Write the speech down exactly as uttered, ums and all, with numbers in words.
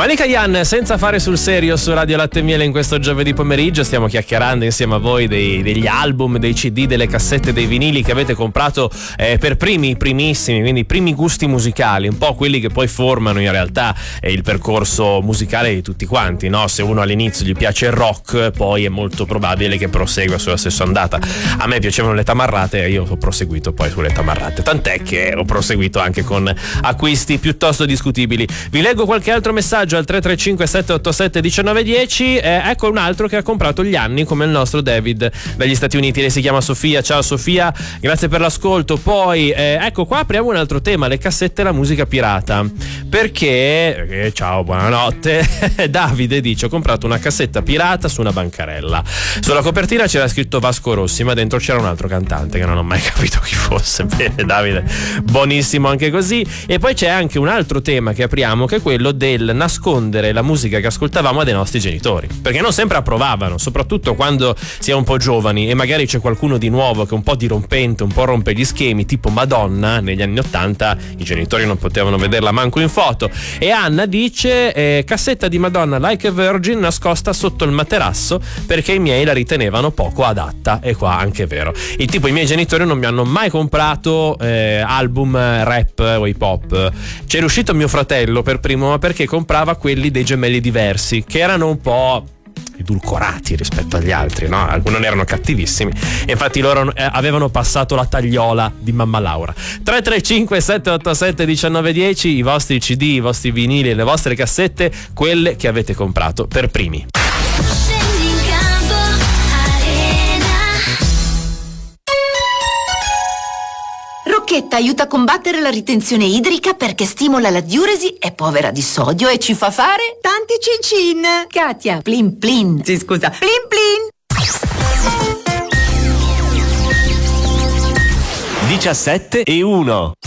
Manica Ian, senza fare sul serio su Radio Latte e Miele in questo giovedì pomeriggio, stiamo chiacchierando insieme a voi dei, degli album, dei C D, delle cassette, dei vinili che avete comprato eh, per primi, primissimi, quindi i primi gusti musicali, un po' quelli che poi formano in realtà eh, il percorso musicale di tutti quanti, no? Se uno all'inizio gli piace il rock, poi è molto probabile che prosegua sulla stessa ondata. A me piacevano le tamarrate e io ho proseguito poi sulle tamarrate, tant'è che ho proseguito anche con acquisti piuttosto discutibili. Vi leggo qualche altro messaggio al tre tre cinque sette otto sette uno nove uno zero. Eh, ecco un altro che ha comprato gli anni come il nostro David dagli Stati Uniti. Lei si chiama Sofia. Ciao Sofia, grazie per l'ascolto. Poi eh, ecco qua apriamo un altro tema, le cassette e la musica pirata, perché eh, ciao, buonanotte. Davide dice: ho comprato una cassetta pirata su una bancarella, sulla copertina c'era scritto Vasco Rossi, ma dentro c'era un altro cantante che non ho mai capito chi fosse. Bene Davide, buonissimo anche così. E poi c'è anche un altro tema che apriamo, che è quello del nascondere la musica che ascoltavamo dai nostri genitori, perché non sempre approvavano, soprattutto quando si è un po' giovani e magari c'è qualcuno di nuovo che è un po' dirompente, un po' rompe gli schemi, tipo Madonna negli anni ottanta. I genitori non potevano vederla manco in foto. E Anna dice eh, cassetta di Madonna Like a Virgin nascosta sotto il materasso perché i miei la ritenevano poco adatta. E qua anche è vero, il tipo i miei genitori non mi hanno mai comprato eh, album rap o hip hop. C'è riuscito mio fratello per primo, ma perché comprava quelli dei Gemelli Diversi, che erano un po' edulcorati rispetto agli altri, no? Alcuni non erano cattivissimi e infatti loro eh, avevano passato la tagliola di mamma Laura. Tre tre cinque sette otto sette uno nove uno zero, i vostri C D, i vostri vinili, le vostre cassette, quelle che avete comprato per primi. Rocchetta aiuta a combattere la ritenzione idrica perché stimola la diuresi, è povera di sodio e ci fa fare tanti cin cin. Katia, plin plin. Sì, scusa, plin plin. diciassette e uno.